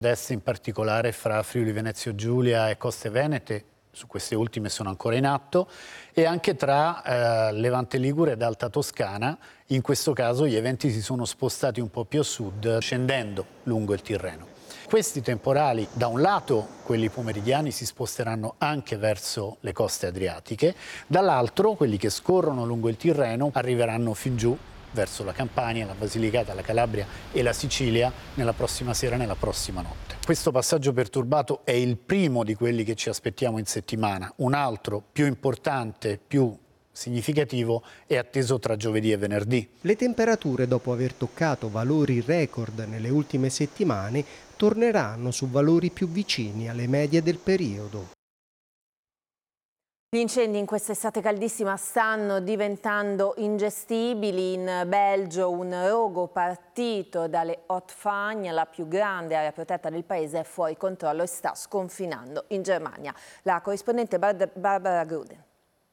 Est in particolare fra Friuli Venezia Giulia e Coste Venete, su queste ultime sono ancora in atto, e anche tra Levante Ligure ed Alta Toscana. In questo caso gli eventi si sono spostati un po' più a sud, scendendo lungo il Tirreno. Questi temporali, da un lato quelli pomeridiani, si sposteranno anche verso le coste adriatiche, dall'altro quelli che scorrono lungo il Tirreno arriveranno fin giù verso la Campania, la Basilicata, la Calabria e la Sicilia nella prossima sera e nella prossima notte. Questo passaggio perturbato è il primo di quelli che ci aspettiamo in settimana. Un altro più importante, più significativo, è atteso tra giovedì e venerdì. Le temperature, dopo aver toccato valori record nelle ultime settimane, torneranno su valori più vicini alle medie del periodo. Gli incendi in quest'estate caldissima stanno diventando ingestibili. In Belgio un rogo partito dalle Haute-Fagne, la più grande area protetta del paese, è fuori controllo e sta sconfinando in Germania. La corrispondente Barbara Gruden.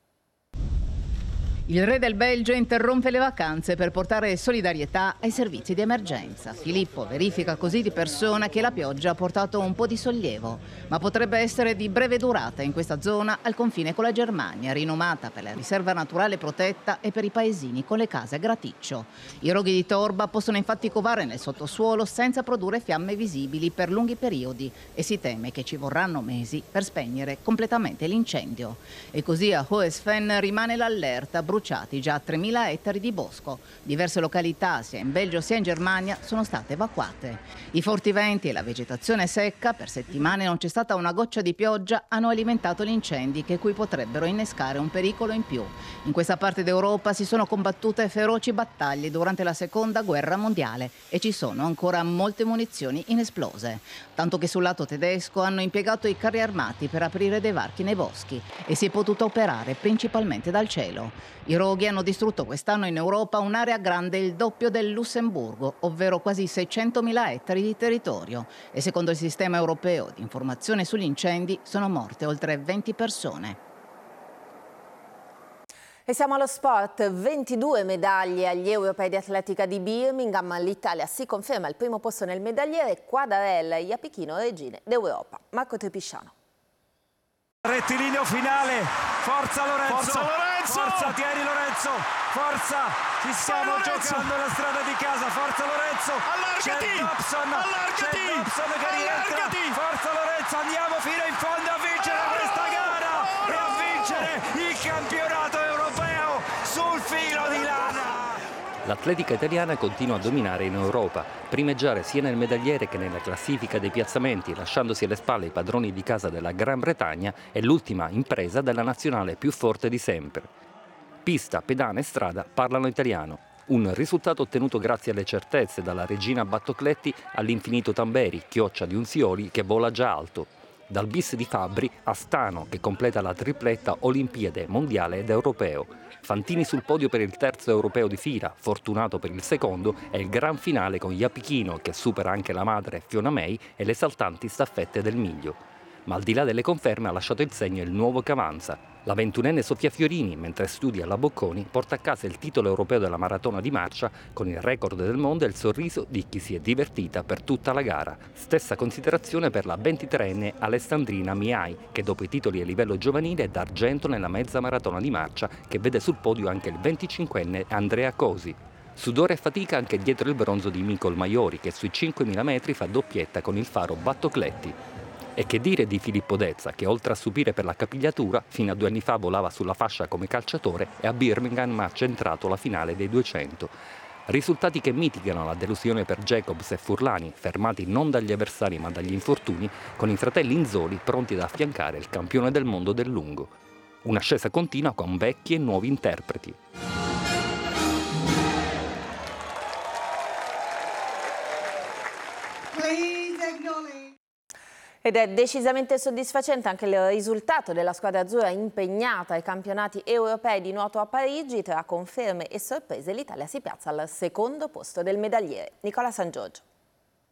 Il re del Belgio interrompe le vacanze per portare solidarietà ai servizi di emergenza. Filippo verifica così di persona che la pioggia ha portato un po' di sollievo, ma potrebbe essere di breve durata in questa zona al confine con la Germania, rinomata per la riserva naturale protetta e per i paesini con le case a graticcio. I roghi di torba possono infatti covare nel sottosuolo senza produrre fiamme visibili per lunghi periodi e si teme che ci vorranno mesi per spegnere completamente l'incendio. E così a Hoesfen rimane l'allerta, bruciati già 3.000 ettari di bosco. Diverse località, sia in Belgio sia in Germania, sono state evacuate. I forti venti e la vegetazione secca, per settimane non c'è stata una goccia di pioggia, hanno alimentato gli incendi che qui potrebbero innescare un pericolo in più. In questa parte d'Europa si sono combattute feroci battaglie durante la Seconda Guerra Mondiale e ci sono ancora molte munizioni inesplose. Tanto che sul lato tedesco hanno impiegato i carri armati per aprire dei varchi nei boschi e si è potuto operare principalmente dal cielo. I roghi hanno distrutto quest'anno in Europa un'area grande il doppio del Lussemburgo, ovvero quasi 600.000 ettari di territorio. E secondo il sistema europeo di informazione sugli incendi sono morte oltre 20 persone. E siamo allo sport, 22 medaglie agli europei di atletica di Birmingham. L'Italia si conferma al primo posto nel medagliere, Quadarella e Iapichino regine d'Europa. Marco Trepisciano. Rettilineo finale, forza Lorenzo, forza Lorenzo, forza Thierry Lorenzo, forza, ci stiamo giocando la strada di casa, forza Lorenzo, allargati, c'è Dobson che rientra, forza Lorenzo, andiamo fino in fondo a vincere questa gara e a vincere il campionato europeo sul filo di lana. L'atletica italiana continua a dominare in Europa, primeggiare sia nel medagliere che nella classifica dei piazzamenti, lasciandosi alle spalle i padroni di casa della Gran Bretagna e l'ultima impresa della nazionale più forte di sempre. Pista, pedana e strada parlano italiano. Un risultato ottenuto grazie alle certezze dalla regina Battocletti all'infinito Tamberi, chioccia di Unzioli che vola già alto. Dal bis di Fabbri a Stano che completa la tripletta Olimpiade, Mondiale ed Europeo. Fantini sul podio per il terzo europeo di fila, Fortunato per il secondo e il gran finale con Iapichino che supera anche la madre Fiona May e le saltanti staffette del Miglio. Ma al di là delle conferme ha lasciato il segno il nuovo che avanza. La 21enne Sofia Fiorini, mentre studia alla Bocconi, porta a casa il titolo europeo della maratona di marcia con il record del mondo e il sorriso di chi si è divertita per tutta la gara. Stessa considerazione per la 23enne Alessandrina Miai, che dopo i titoli a livello giovanile è d'argento nella mezza maratona di marcia, che vede sul podio anche il 25enne Andrea Cosi. Sudore e fatica anche dietro il bronzo di Micol Maiori, che sui 5.000 metri fa doppietta con il faro Battocletti. E che dire di Filippo Dezza, che oltre a subire per la capigliatura, fino a 2 anni fa volava sulla fascia come calciatore e a Birmingham ha centrato la finale dei 200. Risultati che mitigano la delusione per Jacobs e Furlani, fermati non dagli avversari ma dagli infortuni, con i fratelli Inzoli pronti ad affiancare il campione del mondo del lungo. Un'ascesa continua con vecchi e nuovi interpreti. Ed è decisamente soddisfacente anche il risultato della squadra azzurra impegnata ai campionati europei di nuoto a Parigi. Tra conferme e sorprese l'Italia si piazza al secondo posto del medagliere. Nicola San Giorgio.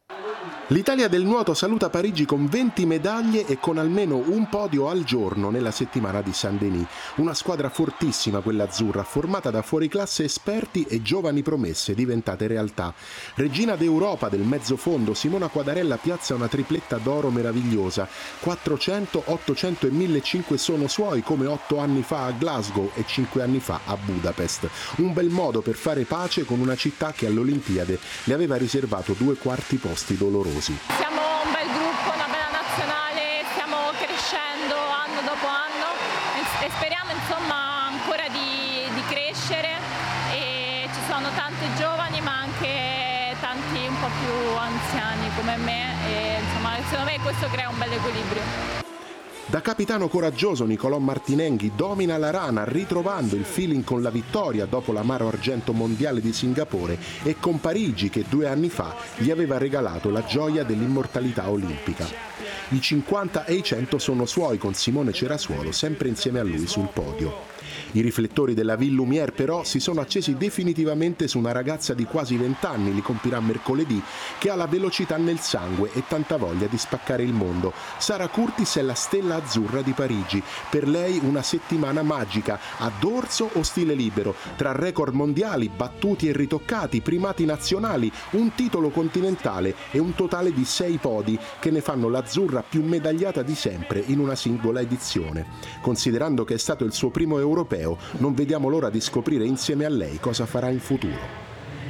L'Italia del nuoto saluta Parigi con 20 medaglie e con almeno un podio al giorno nella settimana di Saint-Denis. Una squadra fortissima quella azzurra, formata da fuoriclasse esperti e giovani promesse diventate realtà. Regina d'Europa del mezzofondo, Simona Quadarella piazza una tripletta d'oro meravigliosa. 400, 800 e 1500 sono suoi come 8 anni fa a Glasgow e 5 anni fa a Budapest. Un bel modo per fare pace con una città che alle Olimpiadi le aveva riservato 2 quarti posti dolorosi. Siamo un bel gruppo, una bella nazionale, stiamo crescendo anno dopo anno e speriamo insomma ancora di crescere, e ci sono tanti giovani ma anche tanti un po' più anziani come me, e insomma secondo me questo crea un bel equilibrio. Da capitano coraggioso Nicolò Martinenghi domina la rana ritrovando il feeling con la vittoria dopo l'amaro argento mondiale di Singapore e con Parigi che 2 anni fa gli aveva regalato la gioia dell'immortalità olimpica. I 50 e i 100 sono suoi con Simone Cerasuolo sempre insieme a lui sul podio. I riflettori della Ville Lumière però si sono accesi definitivamente su una ragazza di quasi 20 anni, li compirà mercoledì, che ha la velocità nel sangue e tanta voglia di spaccare il mondo. Sara Curtis è la stella azzurra di Parigi. Per lei una settimana magica, a dorso o stile libero, tra record mondiali, battuti e ritoccati, primati nazionali, un titolo continentale e un totale di 6 podi che ne fanno l'azzurra più medagliata di sempre in una singola edizione. Considerando che è stato il suo primo europeo, non vediamo l'ora di scoprire insieme a lei cosa farà in futuro.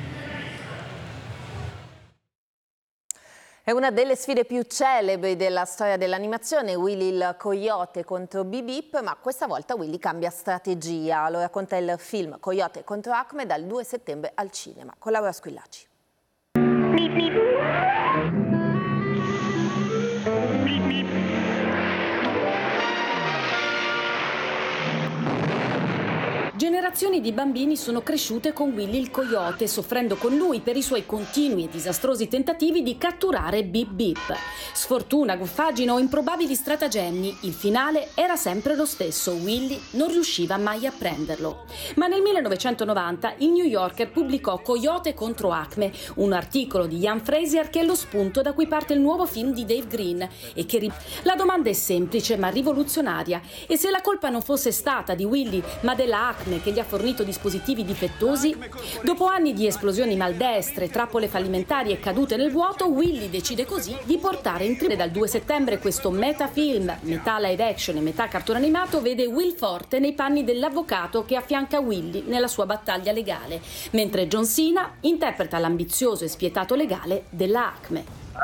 È una delle sfide più celebri della storia dell'animazione, Willy il Coyote contro Bip Bip, ma questa volta Willy cambia strategia. Lo racconta il film Coyote contro Acme dal 2 settembre al cinema, con Laura Squillaci. Bip bip. Bip bip. Generazioni di bambini sono cresciute con Willy il Coyote, soffrendo con lui per i suoi continui e disastrosi tentativi di catturare Bip Bip. Sfortuna, goffaggine o improbabili stratagemmi, il finale era sempre lo stesso: Willy non riusciva mai a prenderlo. Ma nel 1990 il New Yorker pubblicò Coyote contro Acme, un articolo di Ian Frazier che è lo spunto da cui parte il nuovo film di Dave Green e che La domanda è semplice ma rivoluzionaria: e se la colpa non fosse stata di Willy ma della Acme che gli ha fornito dispositivi difettosi? Dopo anni di esplosioni maldestre, trappole fallimentari e cadute nel vuoto, Willy decide così di portare in tribuna. Dal 2 settembre questo metafilm, metà live action e metà cartone animato, vede Will Forte nei panni dell'avvocato che affianca Willy nella sua battaglia legale, mentre John Cena interpreta l'ambizioso e spietato legale della Acme.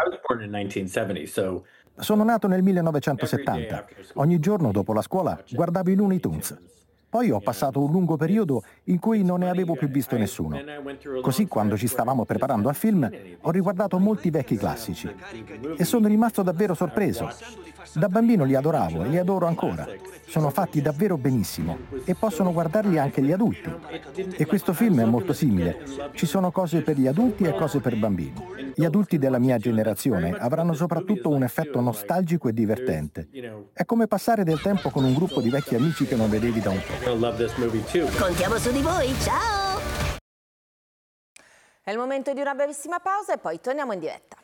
Sono nato nel 1970. Ogni giorno dopo la scuola guardavo i Looney Tunes. Poi ho passato un lungo periodo in cui non ne avevo più visto nessuno. Così, quando ci stavamo preparando al film, ho riguardato molti vecchi classici e sono rimasto davvero sorpreso. Da bambino li adoravo e li adoro ancora. Sono fatti davvero benissimo e possono guardarli anche gli adulti. E questo film è molto simile. Ci sono cose per gli adulti e cose per bambini. Gli adulti della mia generazione avranno soprattutto un effetto nostalgico e divertente. È come passare del tempo con un gruppo di vecchi amici che non vedevi da un po'. Contiamo su di voi, ciao! È il momento di una brevissima pausa e poi torniamo in diretta.